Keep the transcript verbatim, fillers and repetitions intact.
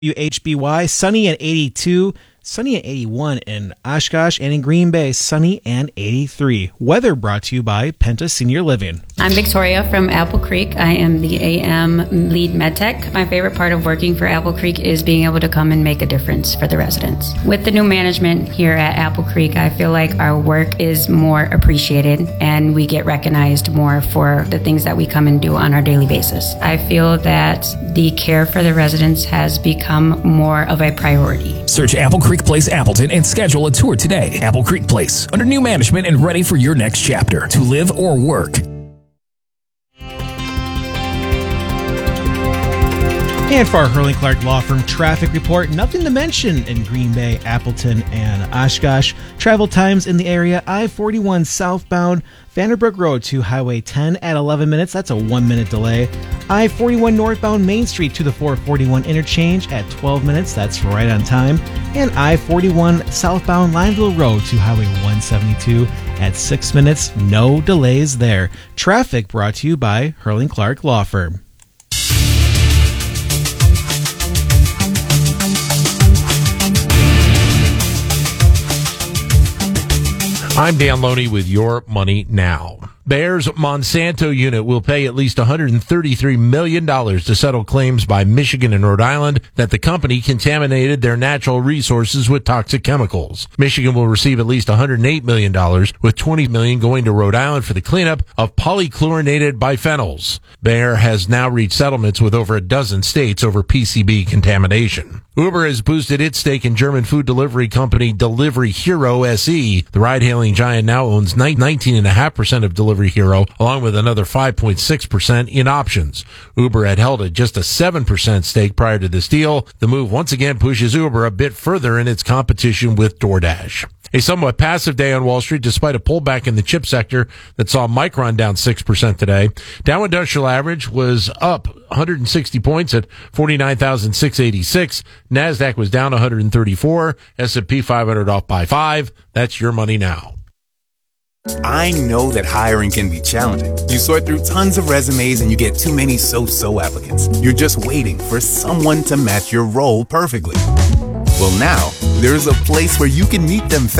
W H B Y, sunny at eighty-two, sunny at eighty-one in Oshkosh, and in Green Bay, sunny and eighty-three. Weather brought to you by Penta Senior Living. I'm Victoria from Apple Creek. I am the A M lead medtech. My favorite part of working for Apple Creek is being able to come and make a difference for the residents. With the new management here at Apple Creek, I feel like our work is more appreciated and we get recognized more for the things that we come and do on our daily basis. I feel that the care for the residents has become more of a priority. Search Apple Creek Place Appleton and schedule a tour today. Apple Creek Place, under new management and ready for your next chapter to live or work. And for our Hurling Clark Law Firm traffic report, nothing to mention in Green Bay, Appleton, and Oshkosh. Travel times in the area: I forty-one southbound Vanderbrook Road to Highway ten at eleven minutes. That's a one-minute delay. I forty-one northbound Main Street to the four forty-one interchange at twelve minutes. That's right on time. And I forty-one southbound Lineville Road to Highway one seventy-two at six minutes. No delays there. Traffic brought to you by Hurling Clark Law Firm. I'm Dan Loney with Your Money Now. Bayer's Monsanto unit will pay at least one hundred thirty-three million dollars to settle claims by Michigan and Rhode Island that the company contaminated their natural resources with toxic chemicals. Michigan will receive at least one hundred eight million dollars, with twenty million dollars going to Rhode Island for the cleanup of polychlorinated biphenyls. Bayer has now reached settlements with over a dozen states over P C B contamination. Uber has boosted its stake in German food delivery company Delivery Hero S E. The ride-hailing giant now owns nineteen point five percent of Delivery Hero, along with another five point six percent in options. Uber had held at just a seven percent stake prior to this deal. The move once again pushes Uber a bit further in its competition with DoorDash. A somewhat passive day on Wall Street despite a pullback in the chip sector that saw Micron down six percent today. Dow Industrial Average was up one hundred sixty points at forty-nine thousand six hundred eighty-six. NASDAQ was down one hundred thirty-four. S and P five hundred off by five. That's Your Money Now. I know that hiring can be challenging. You sort through tons of resumes and you get too many so-so applicants. You're just waiting for someone to match your role perfectly. Well, now, there's a place where you can meet them fast.